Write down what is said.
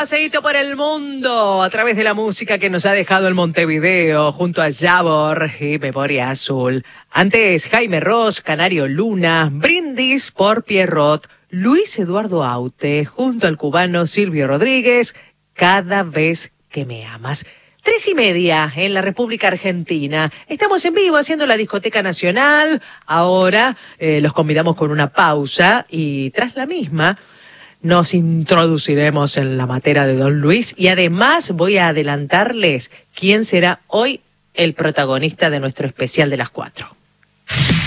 paseíto por el mundo a través de la música que nos ha dejado el Montevideo junto a Yabor y Memoria Azul. Antes Jaime Ross, Canario Luna, Brindis por Pierrot, Luis Eduardo Aute junto al cubano Silvio Rodríguez, Cada vez que me amas. 3:30 en la República Argentina. Estamos en vivo haciendo la Discoteca Nacional. Ahora los convidamos con una pausa y tras la misma nos introduciremos en la materia de Don Luis y además voy a adelantarles quién será hoy el protagonista de nuestro especial de las 4.